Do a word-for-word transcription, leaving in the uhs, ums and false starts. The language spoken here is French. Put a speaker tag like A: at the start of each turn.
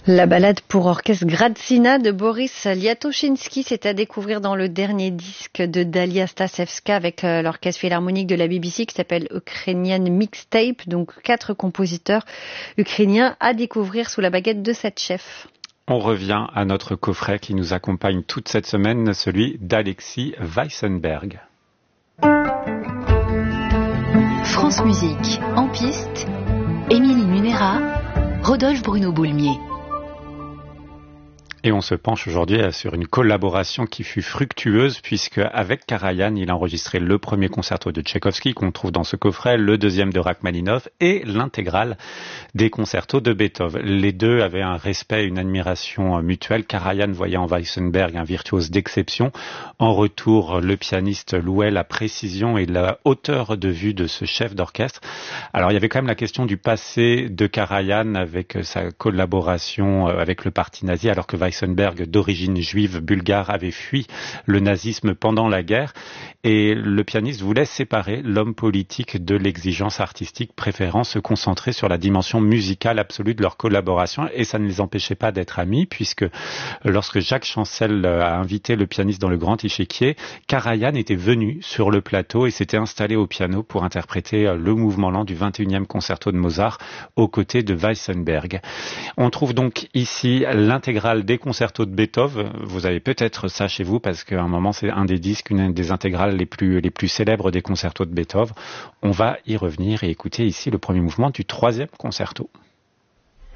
A: La balade pour orchestre Gradzina de Boris Liatoshinsky, c'est à découvrir dans le dernier disque de Dalia Stasevska avec l'orchestre philharmonique de la B B C qui s'appelle Ukrainian Mixtape, donc quatre compositeurs ukrainiens à découvrir sous la baguette de cette chef.
B: On revient à notre coffret qui nous accompagne toute cette semaine, celui d'Alexis Weissenberg.
C: France Musique, en piste, Émilie Munera, Rodolphe Bruno Boulmier.
B: Et on se penche aujourd'hui sur une collaboration qui fut fructueuse puisque avec Karajan, il a enregistré le premier concerto de Tchaïkovski qu'on trouve dans ce coffret, le deuxième de Rachmaninov et l'intégrale des concertos de Beethoven. Les deux avaient un respect, une admiration mutuelle. Karajan voyait en Weissenberg un virtuose d'exception. En retour, le pianiste louait la précision et la hauteur de vue de ce chef d'orchestre. Alors il y avait quand même la question du passé de Karajan avec sa collaboration avec le parti nazi alors que Weissenberg, d'origine juive bulgare, avait fui le nazisme pendant la guerre et le pianiste voulait séparer l'homme politique de l'exigence artistique, préférant se concentrer sur la dimension musicale absolue de leur collaboration et ça ne les empêchait pas d'être amis puisque lorsque Jacques Chancel a invité le pianiste dans le Grand Échiquier, Karajan était venu sur le plateau et s'était installé au piano pour interpréter le mouvement lent du vingt et unième concerto de Mozart aux côtés de Weissenberg. On trouve donc ici l'intégrale des concertos de Beethoven. Vous avez peut-être ça chez vous parce qu'à un moment c'est un des disques, une des intégrales les plus, les plus célèbres des concertos de Beethoven. On va y revenir et écouter ici le premier mouvement du troisième concerto.